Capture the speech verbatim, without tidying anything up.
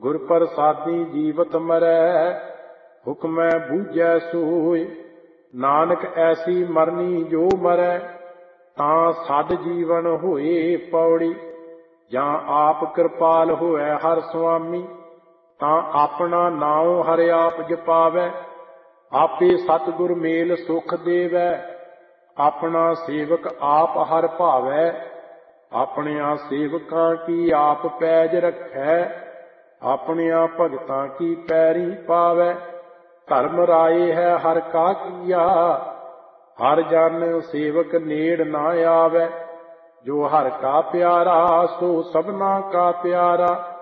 गुर प्रसादी जीवत मरै, हुक्मै बूझै सोय। नानक ऐसी मरनी जो मरै, तां सद जीवन होए पौड़ी। ਜਾਂ ਆਪ ਕਿਰਪਾਲ ਹੋਇ ਹਰ ਸੁਆਮੀ, ਤਾਂ ਆਪਣਾ ਨਾਉ ਹਰਿ ਆਪ ਜਪਾਵੈ। ਆਪੇ ਸਤਿਗੁਰ ਮੇਲ ਸੁਖ ਦੇਵੈ, ਆਪਣਾ ਸੇਵਕ ਆਪ ਹਰਿ ਭਾਵੈ। ਆਪਣਿਆਂ ਸੇਵਕਾਂ ਕੀ ਆਪ ਪੈਜ ਰੱਖੈ, ਆਪਣਿਆਂ ਭਗਤਾਂ ਕੀ ਪੈਰੀ ਪਾਵੈ। ਧਰਮ ਰਾਏ ਹੈ ਹਰਿ ਕਾ ਕੀਆ, ਹਰ ਜਨ ਸੇਵਕ ਨੇੜ ਨਾ ਆਵੈ। ਜੋ ਹਰਿ ਕਾ ਪਿਆਰਾ, ਸੋ ਸਭਨਾ ਕਾ ਪਿਆਰਾ।